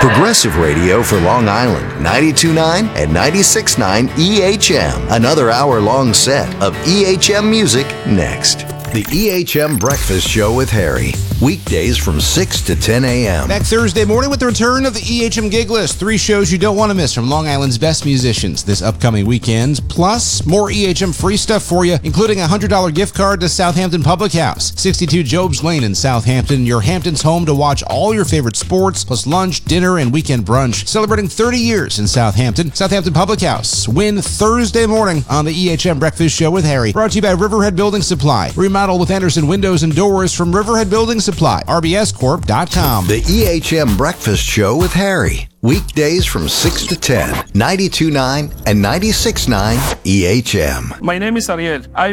Progressive radio for Long Island, 92.9 and 96.9 EHM. Another hour-long set of EHM music next. The EHM Breakfast Show with Harry. Weekdays from 6 to 10 a.m. Back Thursday morning with the return of the EHM Gig List. 3 shows you don't want to miss from Long Island's best musicians this upcoming weekend. Plus, more EHM free stuff for you, including a $100 gift card to Southampton Public House, 62 Jobs Lane in Southampton, your Hamptons home to watch all your favorite sports, plus lunch, dinner, and weekend brunch. Celebrating 30 years in Southampton. Southampton Public House. Win Thursday morning on the EHM Breakfast Show with Harry. Brought to you by Riverhead Building Supply. Remodel with Anderson Windows and Doors from Riverhead Building Supply. RBScorp.com. The EHM Breakfast Show with Harry. Weekdays from 6 to 10. 92.9 and 96.9 EHM. My name is Ariel. I